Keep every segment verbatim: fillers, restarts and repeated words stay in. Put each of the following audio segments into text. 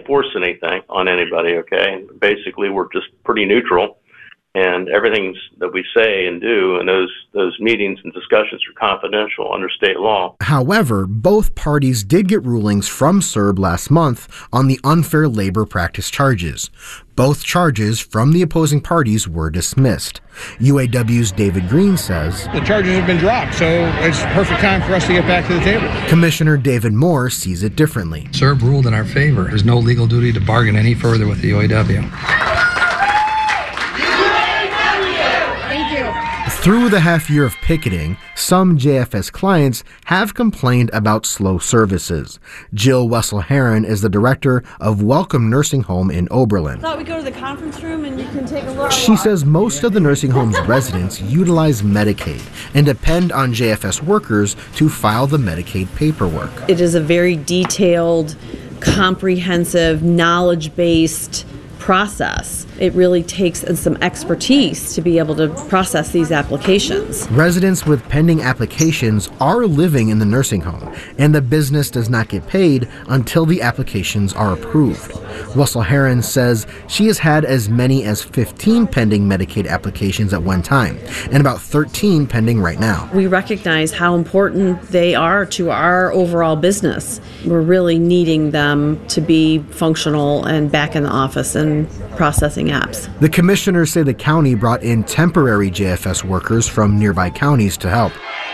enforce anything on anybody, okay? Basically, we're just pretty neutral, and everything that we say and do in those those meetings and discussions are confidential under state law. However, both parties did get rulings from S E R B last month on the unfair labor practice charges. Both charges from the opposing parties were dismissed. U A W's David Green says, the charges have been dropped, so it's perfect time for us to get back to the table. Commissioner David Moore sees it differently. S E R B ruled in our favor. There's no legal duty to bargain any further with the U A W. Through the half year of picketing, some J F S clients have complained about slow services. Jill Wessel-Heron is the director of Welcome Nursing Home in Oberlin. I thought we'd go to the conference room and you can take a look. She says most of the nursing home's residents utilize Medicaid and depend on J F S workers to file the Medicaid paperwork. It is a very detailed, comprehensive, knowledge-based process. It really takes some expertise to be able to process these applications. Residents with pending applications are living in the nursing home, and the business does not get paid until the applications are approved. Wessel-Heron says she has had as many as fifteen pending Medicaid applications at one time, and about thirteen pending right now. We recognize how important they are to our overall business. We're really needing them to be functional and back in the office and processing apps. The commissioners say the county brought in temporary J F S workers from nearby counties to help.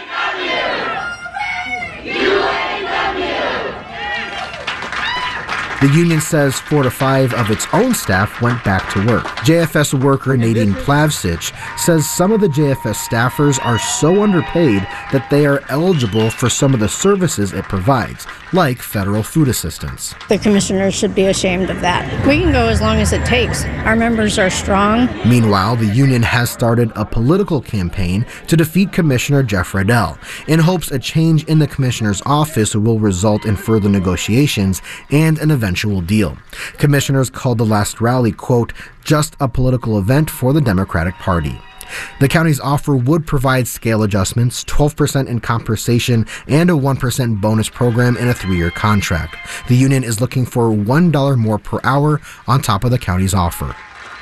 The union says four to five of its own staff went back to work. J F S worker Nadine Plavsic says some of the J F S staffers are so underpaid that they are eligible for some of the services it provides, like federal food assistance. The commissioners should be ashamed of that. We can go as long as it takes. Our members are strong. Meanwhile, the union has started a political campaign to defeat Commissioner Jeff Riddell in hopes a change in the commissioner's office will result in further negotiations and an eventual deal. Commissioners called the last rally, quote, just a political event for the Democratic Party. The county's offer would provide scale adjustments, twelve percent in compensation, and a one percent bonus program in a three-year contract. The union is looking for one dollar more per hour on top of the county's offer.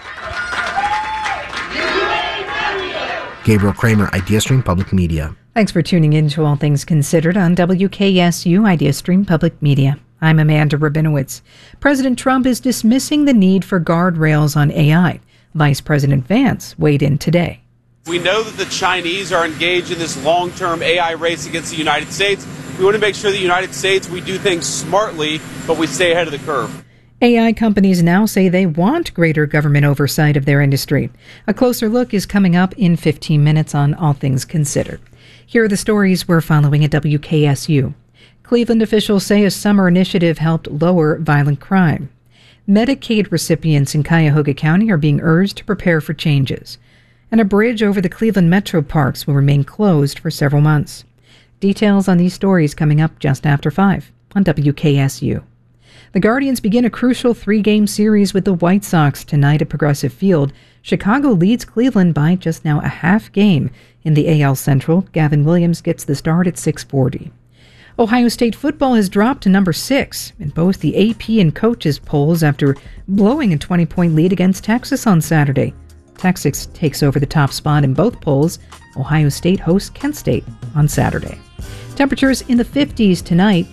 Gabriel Kramer, IdeaStream Public Media. Thanks for tuning in to All Things Considered on W K S U IdeaStream Public Media. I'm Amanda Rabinowitz. President Trump is dismissing the need for guardrails on A I. Vice President Vance weighed in today. We know that the Chinese are engaged in this long-term A I race against the United States. We want to make sure the United States, we do things smartly, but we stay ahead of the curve. A I companies now say they want greater government oversight of their industry. A closer look is coming up in fifteen minutes on All Things Considered. Here are the stories we're following at W K S U. Cleveland officials say a summer initiative helped lower violent crime. Medicaid recipients in Cuyahoga County are being urged to prepare for changes. And a bridge over the Cleveland Metro Parks will remain closed for several months. Details on these stories coming up just after five on W K S U. The Guardians begin a crucial three-game series with the White Sox tonight at Progressive Field. Chicago leads Cleveland by just now a half game in the A L Central. Gavin Williams gets the start at six forty. Ohio State football has dropped to number six in both the A P and coaches polls after blowing a twenty-point lead against Texas on Saturday. Texas takes over the top spot in both polls. Ohio State hosts Kent State on Saturday. Temperatures in the fifties tonight,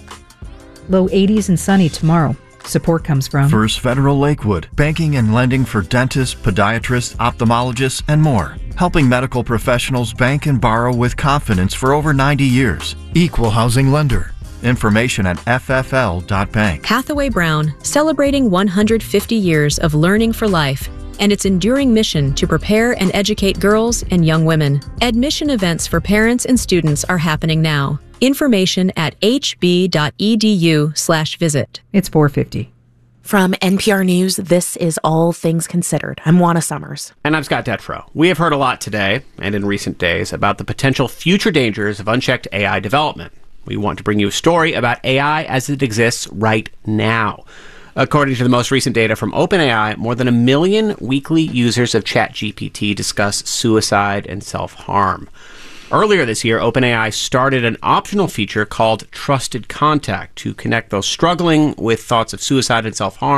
low eighties and sunny tomorrow. Support comes from First Federal Lakewood, banking and lending for dentists, podiatrists, ophthalmologists, and more. Helping medical professionals bank and borrow with confidence for over ninety years. Equal housing lender. Information at f f l dot bank. Hathaway Brown, celebrating one hundred fifty years of learning for life and its enduring mission to prepare and educate girls and young women. Admission events for parents and students are happening now. Information at h b dot e d u slash visit. It's four fifty. From N P R News, this is All Things Considered. I'm Juana Summers. And I'm Scott Detfro. We have heard a lot today, and in recent days, about the potential future dangers of unchecked A I development. We want to bring you a story about A I as it exists right now. According to the most recent data from OpenAI, more than a million weekly users of ChatGPT discuss suicide and self-harm. Earlier this year, OpenAI started an optional feature called Trusted Contact to connect those struggling with thoughts of suicide and self-harm